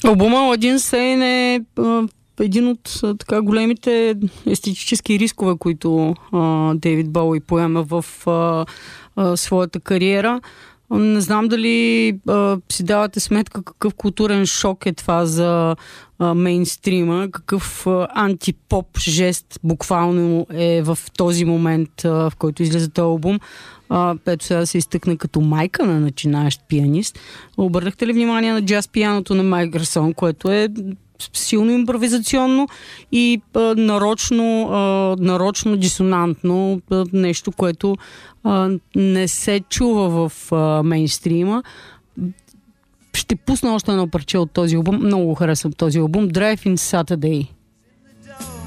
Албума Aladdin Sane е един от така големите естетически рискове, които Дейвид Боуи поема в своята кариера. Не знам дали си давате сметка какъв културен шок е това за мейнстрима, какъв антипоп жест буквално е в този момент, в който излезе този албум. Ето сега се изтъкна като майка на начинаещ пианист. Обърнахте ли внимание на джаз пианото на Майк Гарсон, което е силно импровизационно и нарочно дисонантно, нещо, което не се чува в мейнстрима. Ще пусна още едно парче от този албум. Много харесвам този албум. Drive in Saturday.